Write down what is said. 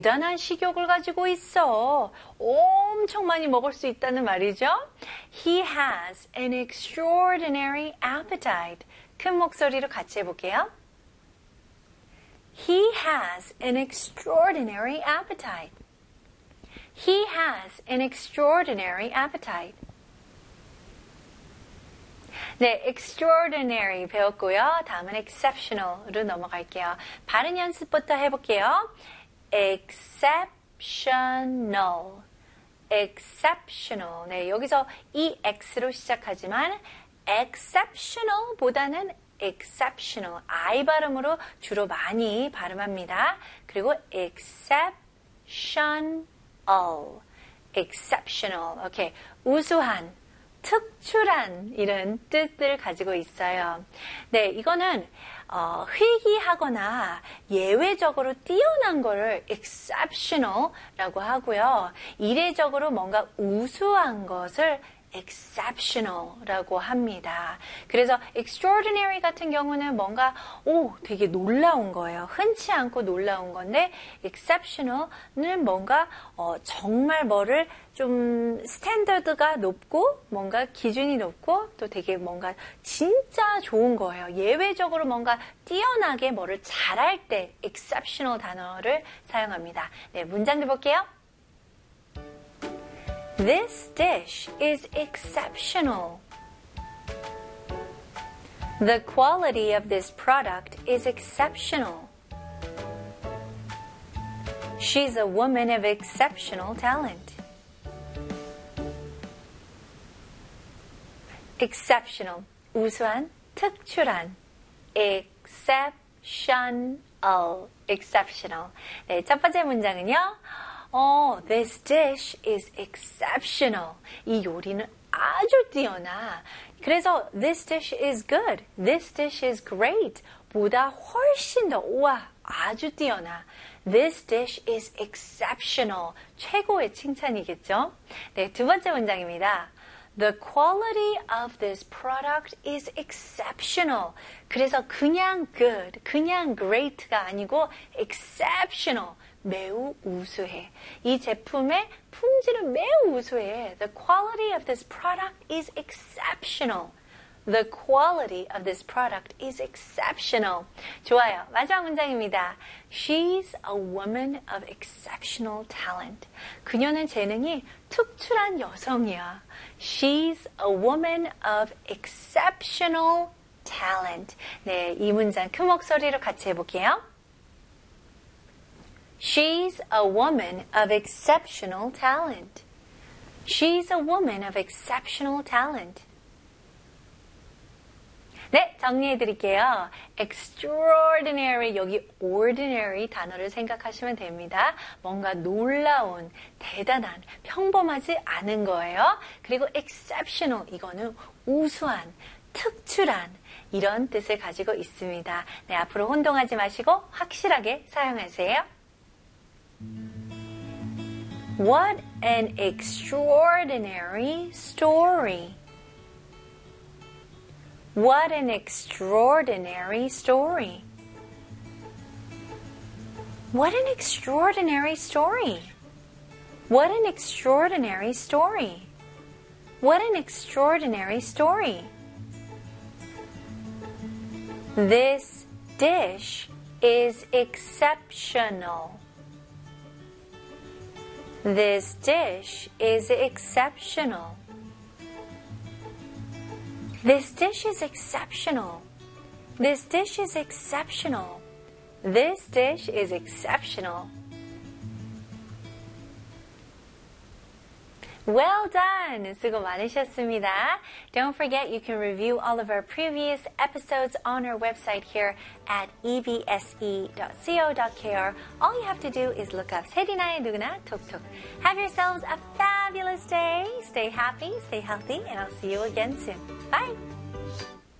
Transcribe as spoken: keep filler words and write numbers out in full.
대단한 식욕을 가지고 있어. 엄청 많이 먹을 수 있다는 말이죠. He has an extraordinary appetite. 큰 목소리로 같이 해볼게요. He has an extraordinary appetite. He has an extraordinary appetite. 네, extraordinary 배웠고요. 다음은 exceptional로 넘어갈게요. 발음 연습부터 해볼게요. exceptional, exceptional. 네, 여기서 이 x로 시작하지만 exceptional보다는 exceptional, I 발음으로 주로 많이 발음합니다. 그리고 exceptional, exceptional. 오케이, 우수한, 특출한 이런 뜻을 가지고 있어요. 네, 이거는 어, 희귀하거나 예외적으로 뛰어난 거를 exceptional라고 하고요. 이례적으로 뭔가 우수한 것을 exceptional라고 합니다. 그래서 extraordinary 같은 경우는 뭔가 오 되게 놀라운 거예요. 흔치 않고 놀라운 건데 exceptional은 뭔가 어, 정말 뭐를 좀 스탠더드가 높고 뭔가 기준이 높고 또 되게 뭔가 진짜 좋은 거예요. 예외적으로 뭔가 뛰어나게 뭐를 잘할 때 exceptional 단어를 사용합니다. 네, 문장들 볼게요. This dish is exceptional. The quality of this product is exceptional. She's a woman of exceptional talent. exceptional, 우수한, 특출한. exceptional, exceptional. 네, 첫 번째 문장은요. 어, this dish is exceptional. 이 요리는 아주 뛰어나. 그래서 this dish is good. This dish is great. 보다 훨씬 더 우와, 아주 뛰어나. This dish is exceptional. 최고의 칭찬이겠죠? 네, 두 번째 문장입니다. The quality of this product is exceptional. 그래서 그냥 good, 그냥 great가 아니고 exceptional. 매우 우수해. 이 제품의 품질은 매우 우수해. The quality of this product is exceptional. The quality of this product is exceptional. 좋아요. 마지막 문장입니다. She's a woman of exceptional talent. 그녀는 재능이 특출한 여성이야. She's a woman of exceptional talent. 네, 이 문장 큰 목소리로 같이 해볼게요. She's a woman of exceptional talent. She's a woman of exceptional talent. 네, 정리해 드릴게요. extraordinary, 여기 ordinary 단어를 생각하시면 됩니다. 뭔가 놀라운, 대단한, 평범하지 않은 거예요. 그리고 exceptional, 이거는 우수한, 특출한 이런 뜻을 가지고 있습니다. 네, 앞으로 혼동하지 마시고 확실하게 사용하세요. What an extraordinary story. What an extraordinary story. What an extraordinary story. What an extraordinary story. What an extraordinary story. This dish is exceptional. This dish is exceptional. This dish is exceptional. This dish is exceptional. This dish is exceptional. Well done! 수고 많으셨습니다. Don't forget you can review all of our previous episodes on our website here at e b s e dot co dot k r. All you have to do is look up 세리나의 누구나 톡톡. Have yourselves a fabulous day. Stay happy, stay healthy, and I'll see you again soon. Bye!